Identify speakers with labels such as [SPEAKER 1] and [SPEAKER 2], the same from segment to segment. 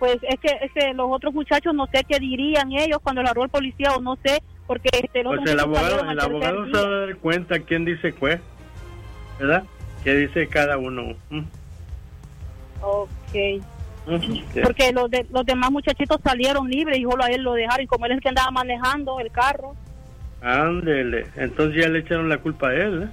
[SPEAKER 1] pues es que los otros muchachos no sé qué dirían ellos cuando lo agarró el policía, o no sé, porque
[SPEAKER 2] pues el abogado se va a dar cuenta quién dice qué, ¿verdad? ¿Qué dice cada uno?
[SPEAKER 1] Okay. Porque los demás muchachitos salieron libres y solo a él lo dejaron, y como él es el que andaba manejando el carro.
[SPEAKER 2] Ándele, entonces ya le echaron la culpa a él,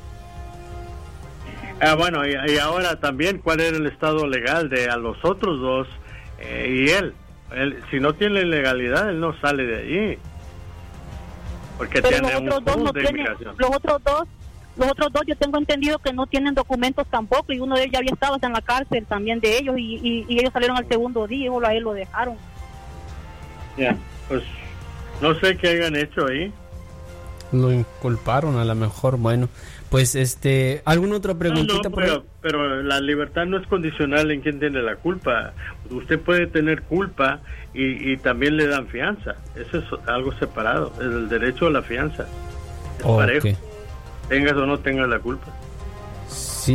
[SPEAKER 2] bueno, y ahora también, ¿cuál era el estado legal de a los otros dos? Y él, si no tiene legalidad, él no sale de allí. Porque
[SPEAKER 1] pero
[SPEAKER 2] tiene
[SPEAKER 1] los otros dos no tienen, los otros dos yo tengo entendido que no tienen documentos tampoco, y uno de ellos ya había estado en la cárcel también de ellos, y ellos salieron al segundo día y solo a él lo dejaron.
[SPEAKER 2] Ya, pues no sé qué hayan hecho ahí.
[SPEAKER 3] Lo inculparon a lo mejor. Bueno, pues ¿alguna otra preguntita?
[SPEAKER 2] Pero la libertad no es condicional en quién tiene la culpa. Usted puede tener culpa y también le dan fianza. Eso es algo separado. El derecho a la fianza es parejo, tengas o no tengas la culpa.
[SPEAKER 3] Sí,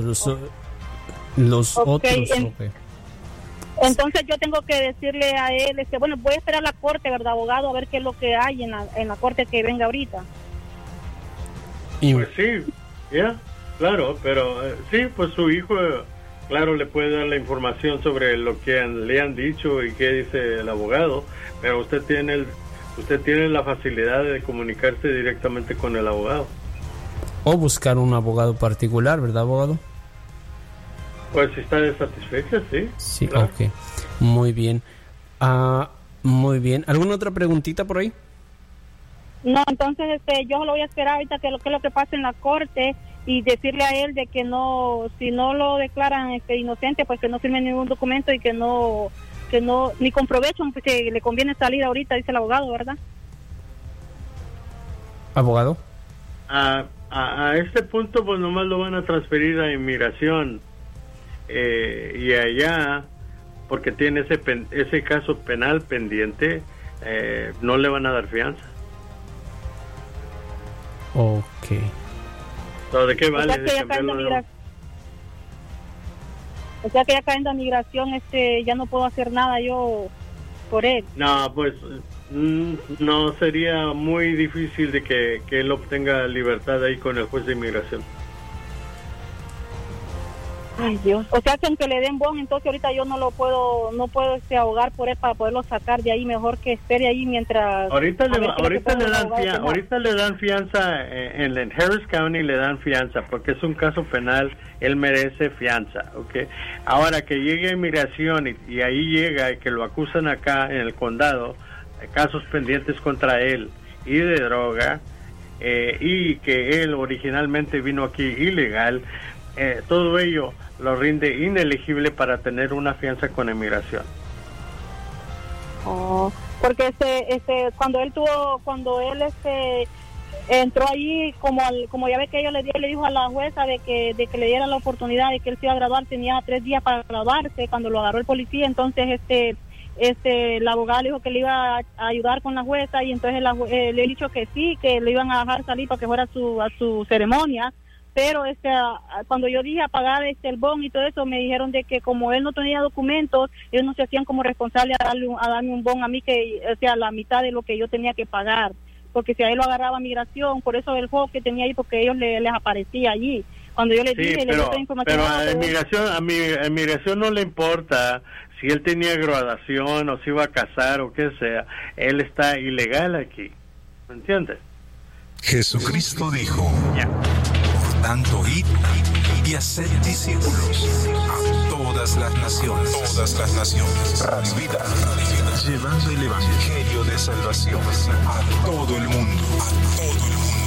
[SPEAKER 3] los otros.
[SPEAKER 1] Entonces yo tengo que decirle a él, bueno, voy a esperar a la corte, ¿verdad, abogado? A ver qué es lo que hay en la corte que venga ahorita.
[SPEAKER 2] Pues sí, claro, pero sí, pues su hijo, claro, le puede dar la información sobre lo que le han dicho y qué dice el abogado, pero usted tiene la facilidad de comunicarse directamente con el abogado.
[SPEAKER 3] O buscar un abogado particular, ¿verdad, abogado?
[SPEAKER 2] Pues si está satisfecha, sí.
[SPEAKER 3] Sí,
[SPEAKER 2] claro.
[SPEAKER 3] Ok. Muy bien. Muy bien. ¿Alguna otra preguntita por ahí?
[SPEAKER 1] No, entonces yo lo voy a esperar ahorita que lo que pase en la corte, y decirle a él de que no, si no lo declaran inocente, pues que no firme ningún documento, y que no ni con provecho, que le conviene salir ahorita, dice el abogado, ¿verdad?
[SPEAKER 3] ¿Abogado?
[SPEAKER 2] A este punto pues nomás lo van a transferir a inmigración, y allá, porque tiene ese caso penal pendiente, no le van a dar fianza.
[SPEAKER 3] Ok.
[SPEAKER 2] ¿De qué vale?
[SPEAKER 1] O sea que ya cayendo a migración, ya no puedo hacer nada yo por él.
[SPEAKER 2] No, pues no, sería muy difícil de que él obtenga libertad ahí con el juez de inmigración.
[SPEAKER 1] Ay, Dios. O sea que aunque le den bon, entonces ahorita yo no puedo ahogar por él para poderlo sacar de ahí, mejor que espere ahí mientras...
[SPEAKER 2] Ahorita le dan fianza en Harris County, le dan fianza porque es un caso penal, él merece fianza, ¿ok? Ahora que llegue a inmigración y ahí llega y que lo acusan acá en el condado, casos pendientes contra él y de droga, y que él originalmente vino aquí ilegal, todo ello lo rinde inelegible para tener una fianza con inmigración.
[SPEAKER 1] Porque cuando él entró allí, como ya ve que le dijo a la jueza de que le diera la oportunidad de que él se iba a graduar, tenía 3 días para graduarse cuando lo agarró el policía, entonces el abogado le dijo que le iba a ayudar con la jueza, y entonces le he dicho que sí, que le iban a dejar salir para que fuera a su ceremonia. Pero cuando yo dije a pagar el bon y todo eso, me dijeron de que como él no tenía documentos, ellos no se hacían como responsables a darme un bon a mí, que la mitad de lo que yo tenía que pagar, porque si a él lo agarraba migración, por eso el juego que tenía ahí, porque ellos les aparecía allí. Cuando yo les dije, le di toda información.
[SPEAKER 2] Pero a inmigración no le importa si él tenía graduación o si iba a casar o qué sea, él está ilegal aquí, ¿me entiendes?
[SPEAKER 4] Jesucristo dijo: tanto id y haced discípulos a todas las naciones. Radio Vida, llevando el evangelio de salvación a todo el mundo.